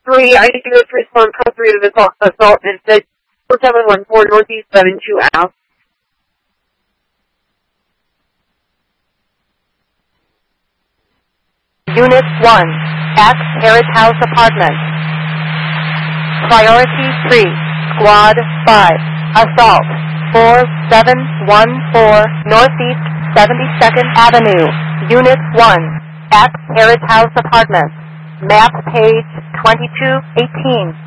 3, I need to respond code 3 to the assault and said 4714 Northeast 72 Ave. Unit 1, at Harris House Apartments. Priority 3, Squad 5, Assault 4714 Northeast 72nd Avenue. Unit 1, at Harris House Apartments. Map page 2218.